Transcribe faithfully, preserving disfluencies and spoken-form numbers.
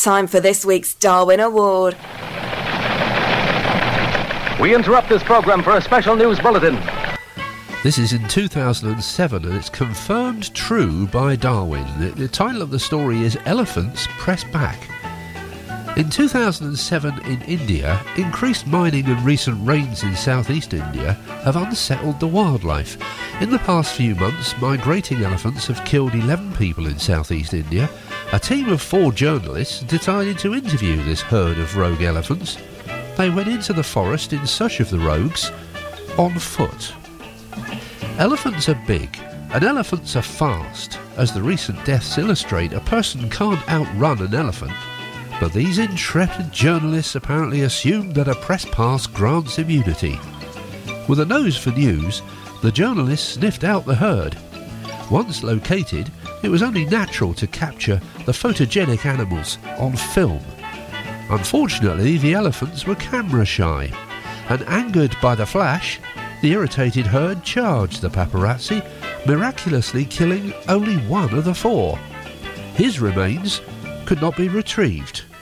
time for this week's Darwin Award. We interrupt this programme for a special news bulletin. This is in two thousand seven and it's confirmed true by Darwin. The, the title of the story is Elephants Press Back. In two thousand seven in India, increased mining and recent rains in southeast India have unsettled the wildlife. In the past few months, migrating elephants have killed eleven people in southeast India. A team of four journalists decided to interview this herd of rogue elephants. They went into the forest in search of the rogues on foot. Elephants are big and elephants are fast. As the recent deaths illustrate, a person can't outrun an elephant. But these intrepid journalists apparently assumed that a press pass grants immunity. With a nose for news, the journalists sniffed out the herd. Once located, it was only natural to capture the photogenic animals on film. Unfortunately, the elephants were camera shy, and angered by the flash, the irritated herd charged the paparazzi, miraculously killing only one of the four. His remains could not be retrieved.